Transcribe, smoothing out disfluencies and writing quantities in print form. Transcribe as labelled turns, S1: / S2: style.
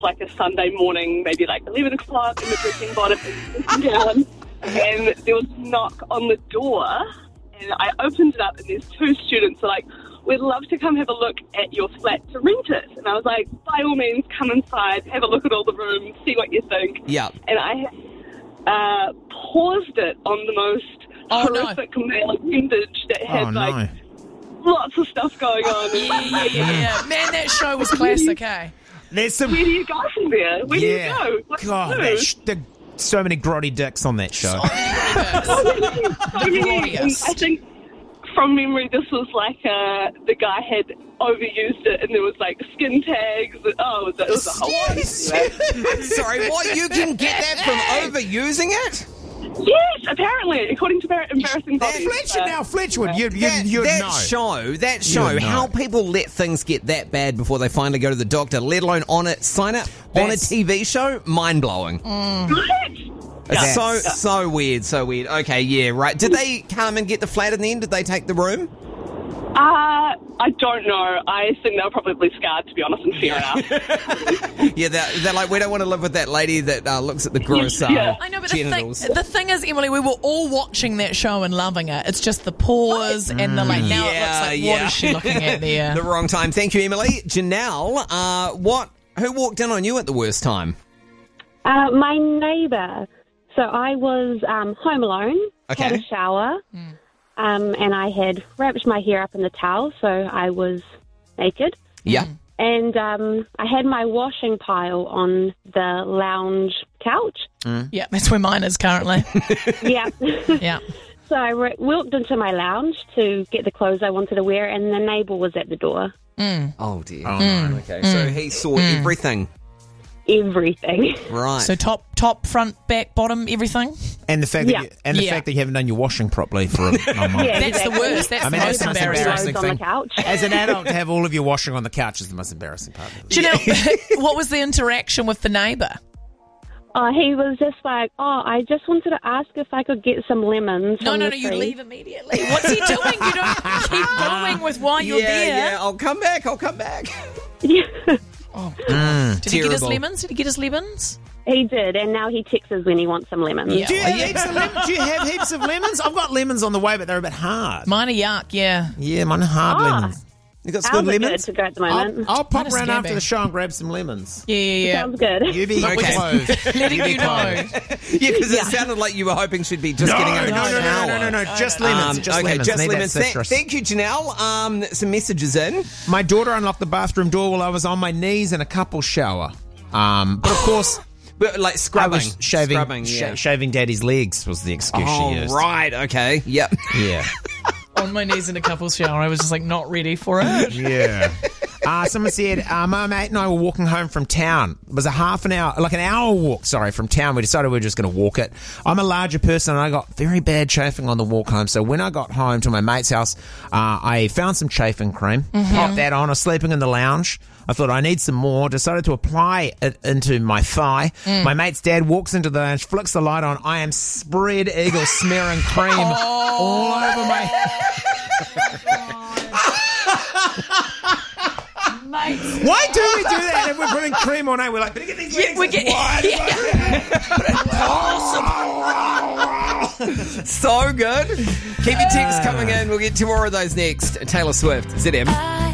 S1: like a Sunday morning, maybe like 11 o'clock, in the dressing bottom and sitting down, and there was a knock on the door, and I opened it up, and there's two students like, we'd love to come have a look at your flat to rent it. And I was like, by all means, come inside, have a look at all the rooms, see what you think.
S2: Yeah.
S1: And I paused it on the most horrific male appendage that had lots of stuff going on.
S3: Yeah. Man, that show was classic, eh?
S4: There's some.
S1: Where do you go from there? Where do you go? What do you
S4: God,
S1: do?
S4: so many grotty dicks on that show.
S1: So many. And I think from memory, this was like the guy had overused it, and there was like skin tags. It was a whole thing.
S2: Sorry, what? You can get that from overusing it?
S1: Yes, apparently, according to Embarrassing Bodies.
S4: Fletchwood, you'd know.
S2: That show, how people let things get that bad before they finally go to the doctor, let alone on a TV show, mind-blowing. It's so weird. Okay, yeah, right. Did they come and get the flat in the end? Did they take the room?
S1: I don't know. I think they were probably scarred, to be honest, and fair enough.
S2: Yeah, they're like, we don't want to live with that lady that looks at the gross
S3: I know, but the thing is, Emily, we were all watching that show and loving it. It's just the pause and the like, now it looks like, what is she looking at there?
S2: The wrong time. Thank you, Emily. Janelle, who walked in on you at the worst time?
S5: My neighbour. So I was home alone, had a shower, and I had wrapped my hair up in the towel, so I was naked.
S2: Yeah.
S5: And I had my washing pile on the lounge couch.
S3: Yeah, that's where mine is currently.
S5: Yeah.
S3: Yeah.
S5: So I walked into my lounge to get the clothes I wanted to wear, and the neighbour was at the door.
S2: Oh, dear. Okay, so he saw everything.
S5: Everything.
S2: Right.
S3: So top, front, back, bottom, everything?
S4: And the fact that fact that you haven't done your washing properly for a month.
S3: That's the worst. That's the most embarrassing
S5: on
S3: thing.
S5: the couch.
S4: As an adult, to have all of your washing on the couch is the most embarrassing part.
S3: Do you know, what was the interaction with the neighbour?
S5: He was just like, I just wanted to ask if I could get some lemons.
S3: No, you leave immediately. What's he doing? You don't keep going with why you're there.
S2: Yeah, I'll come back.
S5: Yeah.
S3: Did he get his lemons?
S5: He did, and now he texts us when he wants some lemons.
S3: Yeah.
S4: Do you have heaps of lemons? I've got lemons on the way, but they're a bit hard.
S3: Mine are yuck, yeah.
S4: Yeah, mine are hard lemons. You got some good lemons?
S5: Good to go at the moment.
S4: I'll pop around after the show and grab some lemons.
S3: Yeah.
S5: Sounds good.
S4: You be closed.
S3: Letting you know.
S2: Yeah, because it sounded like you were hoping she'd be just getting out of the shower.
S4: No. Just lemons. Just lemons.
S2: Thank you, Janelle. Some messages in.
S4: My daughter unlocked the bathroom door while I was on my knees in a couple's shower. But of course...
S2: But like scrubbing.
S4: I was shaving daddy's legs was the excuse she used.
S2: Right, okay. Yep.
S4: Yeah.
S3: On my knees in a couple's shower. I was just like not ready for it.
S4: Yeah. Someone said, my mate and I were walking home from town. It was an hour walk, from town. We decided we were just going to walk it. I'm a larger person and I got very bad chafing on the walk home. So when I got home to my mate's house, I found some chafing cream, popped that on. I was sleeping in the lounge. I thought I need some more, decided to apply it into my thigh. My mate's dad walks into the lounge, flicks the light on. I am spread eagle smearing cream all over my...
S3: Mate.
S4: Why do we do that if we're putting cream on? We're like, better get these legs
S2: So good. Keep your texts coming in. We'll get 2 more of those next. Taylor Swift, ZM.